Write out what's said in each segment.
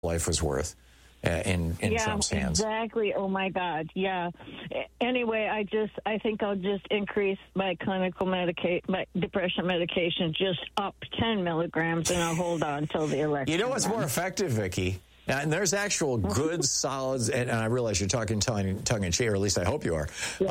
life was worth in Trump's hands. Exactly. Oh my God. Yeah. Anyway, I think I'll just increase my clinical my depression medication just up 10 milligrams, and I'll hold on until the election. You know what's more effective, Vicki? And there's actual good, solids, and I realize you're talking tongue-in-cheek, or at least I hope you are,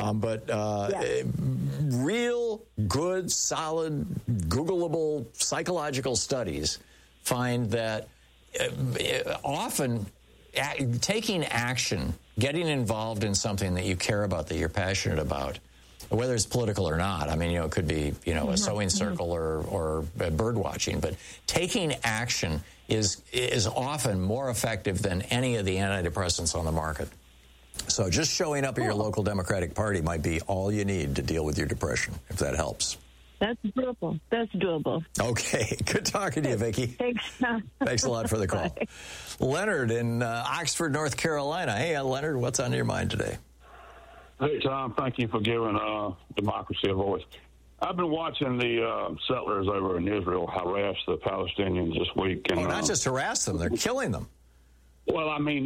real, good, solid, Googleable psychological studies find that often taking action, getting involved in something that you care about, that you're passionate about, whether it's political or not. I mean, it could be, a sewing circle or bird watching, but taking action is often more effective than any of the antidepressants on the market. So just showing up at your local Democratic Party might be all you need to deal with your depression, if that helps. That's doable. Okay. Good talking to you, Vicki. Thanks. Thanks a lot for the call. Bye. Leonard in Oxford, North Carolina. Hey, Leonard, what's on your mind today? Hey, Tom, thank you for giving democracy a voice. I've been watching the settlers over in Israel harass the Palestinians this week. And, not just harass them, they're killing them. Well, I mean,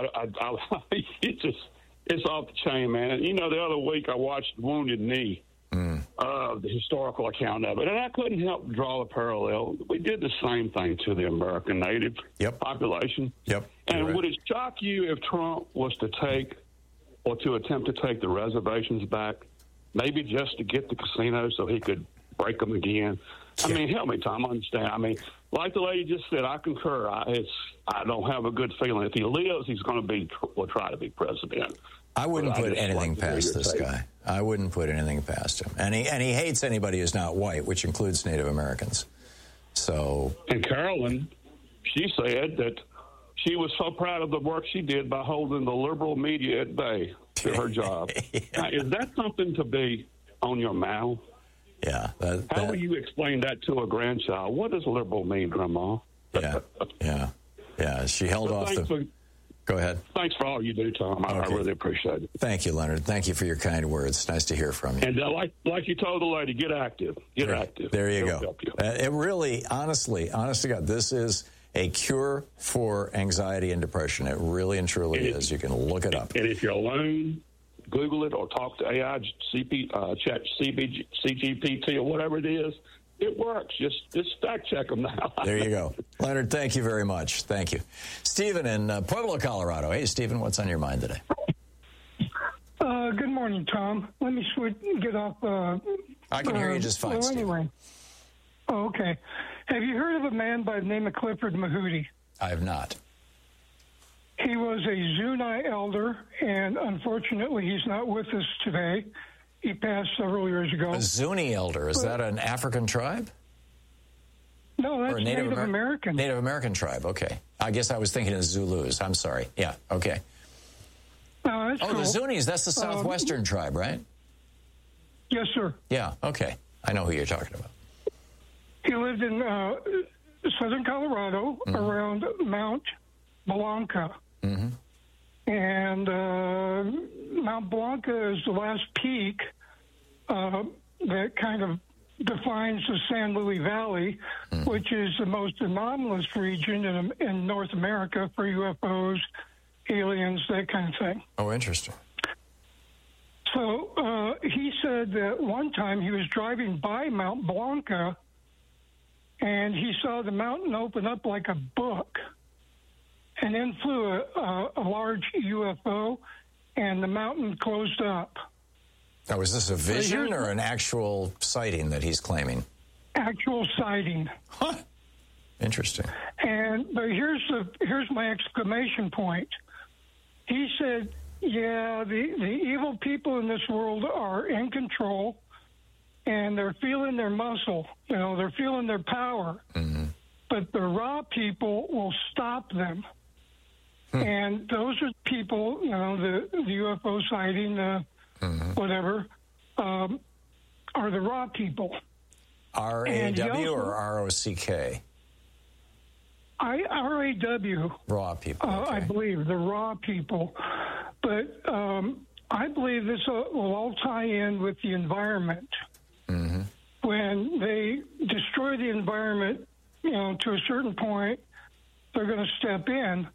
it's off the chain, man. The other week I watched Wounded Knee, the historical account of it, and I couldn't help draw a parallel. We did the same thing to the American Native population. Yep. And would it shock you if Trump was to attempt to take the reservations back, maybe just to get the casinos so he could break them again? I mean, help me, Tom, understand. I mean, like the lady just said, I concur. I don't have a good feeling. If he lives, he's going to try to be president. I wouldn't put anything past this guy. I wouldn't put anything past him. And he hates anybody who's not white, which includes Native Americans. So. And Carolyn, she said that she was so proud of the work she did by holding the liberal media at bay to her job. Now, is that something to be on your mouth? Yeah. How will you explain that to a grandchild? What does liberal mean, Grandma? Yeah. She held off the... Go ahead. Thanks for all you do, Tom. I really appreciate it. Thank you, Leonard. Thank you for your kind words. Nice to hear from you. And like you told the lady, get active. Get active. There you go. It really, honest to God, this is a cure for anxiety and depression. It really and truly is. You can look it up. And if you're alone, Google it or talk to AI, chat CGPT or whatever it is. It works. Just fact check them now. There you go. Leonard, thank you very much. Thank you. Stephen in Pueblo, Colorado. Hey, Stephen, what's on your mind today? Good morning, Tom. Let me get off. I can hear you just fine, Stephen. Anyway. Oh, okay. Have you heard of a man by the name of Clifford Mahooty? I have not. He was a Zuni elder, and unfortunately, he's not with us today. He passed several years ago. A Zuni elder, is that an African tribe? No, that's Native American. Native American tribe, okay. I guess I was thinking of Zulus. I'm sorry. Yeah, okay. That's cool. The Zunis, that's the southwestern tribe, right? Yes, sir. Yeah, okay. I know who you're talking about. He lived in southern Colorado around Mount Blanca. Mm-hmm. And Mount Blanca is the last peak that kind of defines the San Luis Valley, which is the most anomalous region in North America for UFOs, aliens, that kind of thing. Oh, interesting. So he said that one time he was driving by Mount Blanca, and he saw the mountain open up like a book. And then flew a large UFO, and the mountain closed up. Now, was this a vision or an actual sighting that he's claiming? Actual sighting. Huh. Interesting. But here's my exclamation point. He said, yeah, the evil people in this world are in control, and they're feeling their muscle. They're feeling their power. Mm-hmm. But the raw people will stop them. And those are people, the UFO sighting, whatever, are the raw people. R-A-W or R-O-C-K? R-A-W. Raw people. Okay. I believe, the raw people. But I believe this will all tie in with the environment. Mm-hmm. When they destroy the environment, to a certain point, they're going to step in